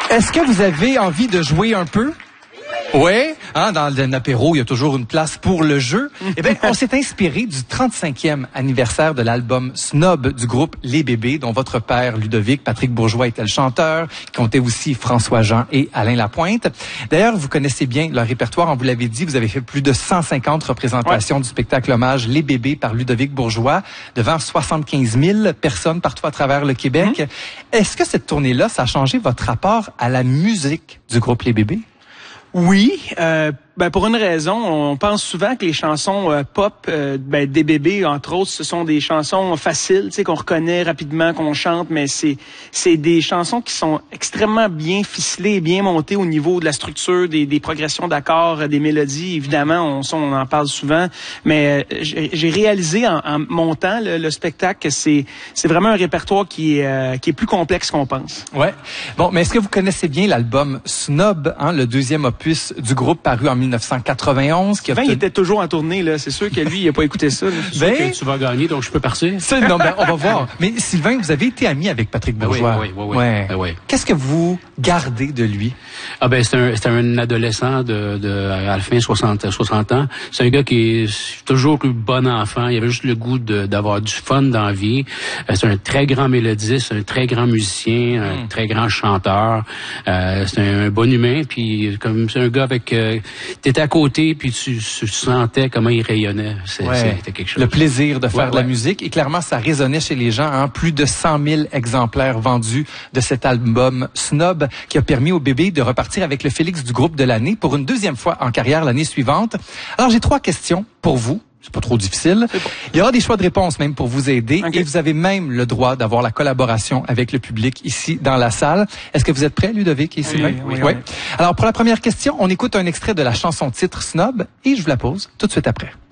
Est-ce que vous avez envie de jouer un peu? Oui, hein, dans un apéro, il y a toujours une place pour le jeu. Eh bien, on s'est inspiré du 35e anniversaire de l'album Snob du groupe Les Bébés, dont votre père, Ludovic, Patrick Bourgeois, était le chanteur, qui comptait aussi François Jean et Alain Lapointe. D'ailleurs, vous connaissez bien leur répertoire. On vous l'avait dit, vous avez fait plus de 150 représentations du spectacle hommage Les Bébés par Ludovic Bourgeois, devant 75 000 personnes partout à travers le Québec. Est-ce que cette tournée-là, ça a changé votre rapport à la musique du groupe Les Bébés? Oui, pour une raison, on pense souvent que les chansons pop des bébés, entre autres, ce sont des chansons faciles, tu sais, qu'on reconnaît rapidement, qu'on chante, mais c'est des chansons qui sont extrêmement bien ficelées et bien montées au niveau de la structure, des progressions d'accords, des mélodies. Évidemment, on en parle souvent, mais j'ai réalisé en montant le spectacle que c'est vraiment un répertoire qui est plus complexe qu'on pense. Ouais. Bon, mais est-ce que vous connaissez bien l'album Snob, hein, le deuxième opus du groupe paru en 1991? Sylvain, il était toujours en tournée, là. C'est sûr que lui, il n'a pas écouté ça. Que tu vas gagner, donc je peux partir. Non, on va voir. Mais Sylvain, vous avez été ami avec Patrick Bourgeois. Oui. Qu'est-ce que vous gardez de lui? C'était un adolescent à la fin 60 ans. C'est un gars qui est toujours le bon enfant. Il avait juste le goût d'avoir du fun dans la vie. C'est un très grand mélodiste, un très grand musicien, un très grand chanteur. C'est un bon humain, puis comme c'est un gars avec t'étais à côté, puis tu sentais comment il rayonnait. C'était quelque chose. Le plaisir de faire de la musique, et clairement ça résonnait chez les gens. Hein? Plus de 100 000 exemplaires vendus de cet album Snob, qui a permis aux Bébés de repartir avec le Félix du groupe de l'année pour une deuxième fois en carrière l'année suivante. Alors j'ai 3 questions pour vous. C'est pas trop difficile. Il y aura des choix de réponses même pour vous aider. Okay. Et vous avez même le droit d'avoir la collaboration avec le public ici dans la salle. Est-ce que vous êtes prêts, Ludovic et Sylvain? Oui. Alors, pour la première question, on écoute un extrait de la chanson titre Snob et je vous la pose tout de suite après.